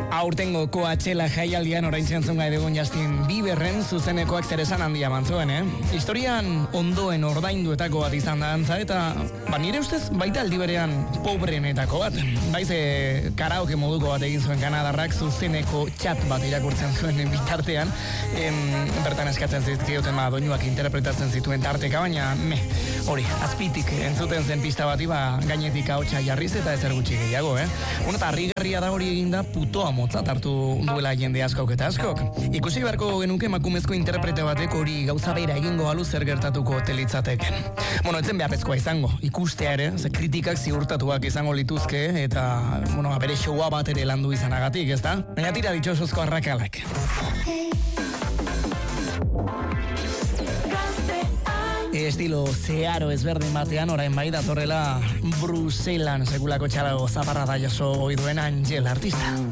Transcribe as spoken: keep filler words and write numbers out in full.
Aurtengo Coachella jaialdian orain zentzun gai dugun Justin Bieberren zuzenekoak zer esan handia mantzuen, eh? Historian ondoen ordainduetako bat izan da antza, eta ba, nire ustez baita aldi berean pobreenetako bat. Baize karaoke moduko bat egin zuen Kanadarrak zuzeneko chat bat irakurtzen zuen bitartean, em, bertan eskatzen zizkioten ma doinuak interpretatzen zituen tarteka, baina me, hori, azpitik entzuten zen pista bati, ba, gainetik ahotsa jarriz eta ezer gutxi gehiago, eh? Bueno, eta harrigarria da hori eginda putoa motzat hartu duela jende askok eta askok. Ikusi beharko genuke emakumezko interprete batek hori gauza beira egingo alu zer gertatuko telitzateken. Bueno, etzen beharrezkoa izango, ikustea ere, ze kritikak ziurtatuak izango lituzke, eta, bueno, bere showa bat ere landu izanagatik, ez da? Baina tira ditxosozko arrakalak. Estilo zeharo ezberdin batean orain bai datorrela Bruselan sekulako txarago zaparra da jaso ohi duen Angel artista.